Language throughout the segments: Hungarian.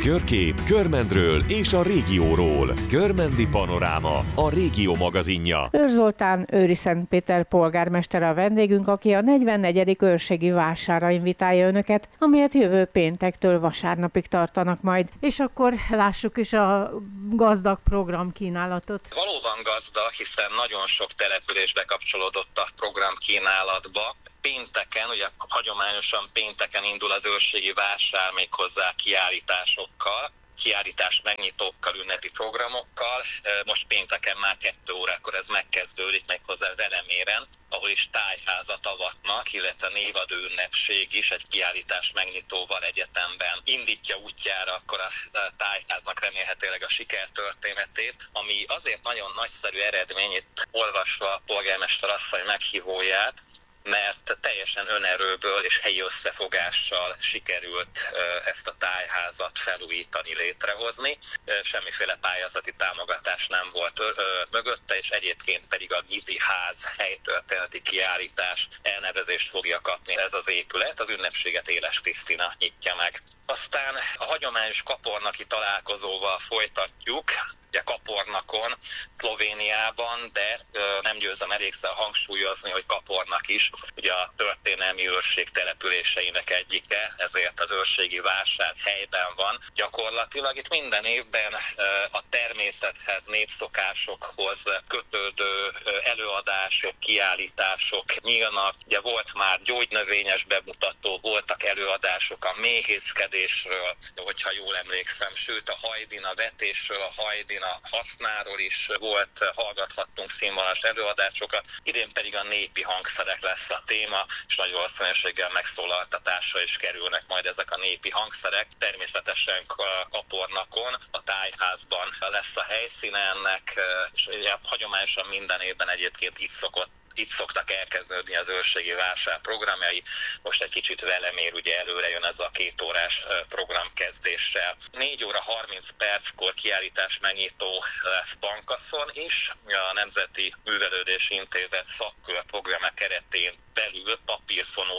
Körkép Körmendről és a régióról. Körmendi Panoráma, a régió magazinja. Őr Zoltán Őriszentpéter polgármester a vendégünk, aki a 44. őrségi vásárra invitálja önöket, amelyet jövő péntektől vasárnapig tartanak majd. És akkor lássuk is a gazdag programkínálatot. Valóban gazdag, hiszen nagyon sok település bekapcsolódott a programkínálatba. Pénteken, ugye hagyományosan pénteken indul az őrségi vásár, méghozzá kiállításokkal, kiállítás megnyitókkal, ünnepi programokkal. Most pénteken már 2 órakor ez megkezdődik, méghozzá Veleméren, ahol is tájházat avatnak, illetve névadó ünnepség is egy kiállítás megnyitóval egyetemben indítja útjára akkor a tájháznak remélhetőleg a sikertörténetét, ami azért nagyon nagyszerű eredmény, itt olvasva a polgármester asszony meghívóját, mert teljesen önerőből és helyi összefogással sikerült ezt a tájházat felújítani, létrehozni. Semmiféle pályázati támogatás nem volt mögötte, és egyébként pedig a Gizi ház helytörténeti kiállítás elnevezést fogja kapni ez az épület. Az ünnepséget Éles Krisztina nyitja meg. Aztán a hagyományos kapornaki találkozóval folytatjuk, ugye Kapornakon, Szlovéniában, de nem győzem elégszer hangsúlyozni, hogy Kapornak is ugye a történelmi őrség településeinek egyike, ezért az őrségi vásár helyben van. Gyakorlatilag itt minden évben a természethez, népszokásokhoz kötődő előadások, kiállítások nyílnak. Ugye volt már gyógynövényes bemutató, voltak előadások a méhészkedésről, hogyha jól emlékszem, sőt a hajdina vetésről, a hajdina hasznáról is volt, hallgathattunk színvonalas előadásokat, idén pedig a népi hangszerek lesz a téma, és nagy valószínűséggel megszólaltatásra is kerülnek majd ezek a népi hangszerek. Természetesen Kapornakon, a tájházban lesz a helyszíne ennek, és hagyományosan minden évben egyébként itt szoktak elkezdődni az őrségi vásár programjai. Most egy kicsit Velemér ugye előre jön ez a 2 órás programkezdéssel. 4 óra 30 perckor kiállítás megnyitó lesz Bankaszon is. A Nemzeti Művelődési Intézet szakkör programja keretén belül papírfonó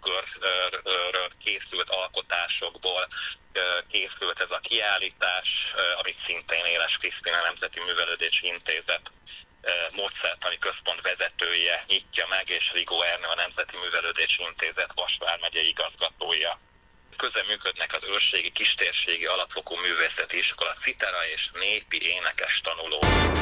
szakkörről készült alkotásokból készült ez a kiállítás, amit szintén Éles Krisztina Nemzeti Művelődési Intézet módszertani központ vezetője nyitja meg, és Rigó Ernő a Nemzeti Művelődési Intézet Vas vármegyei igazgatója. Közreműködnek az őrségi kistérségi alapfokú művészeti iskola citera és népi énekes tanulók.